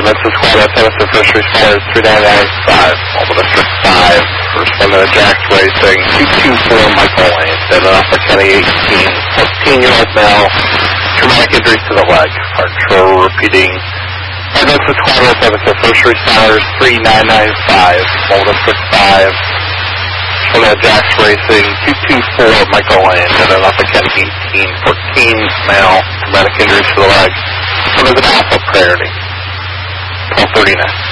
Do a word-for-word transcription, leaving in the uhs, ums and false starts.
This is Squad S M S, the first responders, three nine nine five, Mobile District five, first one to Jax Racing, two two four Michael Lane, then an Alpha County eighteen, fourteen-year-old male, traumatic injuries to the leg, heart control repeating. And this is Squad S M S, the first responders, three nine nine five, Mobile District five, first one to Jax Racing, two two four Michael Lane, then an Alpha County eighteen, fourteen male, traumatic injuries to the leg. What is an Alpha priority? twelve thirty-nine.